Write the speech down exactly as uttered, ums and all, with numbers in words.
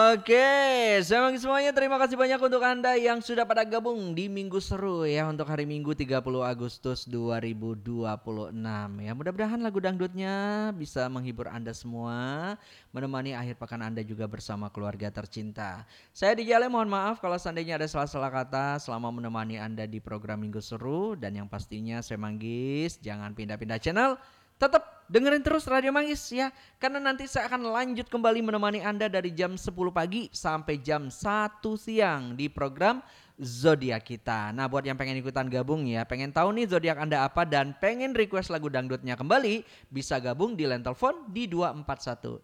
Oke, selamat semuanya terima kasih banyak untuk Anda yang sudah pada gabung di Minggu Seru ya untuk hari Minggu tiga puluh Agustus dua ribu dua puluh enam ya. Mudah-mudahan lagu dangdutnya bisa menghibur Anda semua, menemani akhir pekan Anda juga bersama keluarga tercinta. Saya di Jale mohon maaf kalau seandainya ada salah-salah kata selama menemani Anda di program Minggu Seru dan yang pastinya saya Manggis jangan pindah-pindah channel. Tetap dengerin terus Radio Manggis ya. Karena nanti saya akan lanjut kembali menemani Anda dari jam sepuluh pagi sampai jam satu siang di program Zodiak kita. Nah buat yang pengen ikutan gabung ya, pengen tahu nih zodiak Anda apa dan pengen request lagu dangdutnya kembali, bisa gabung di line telepon di dua empat satu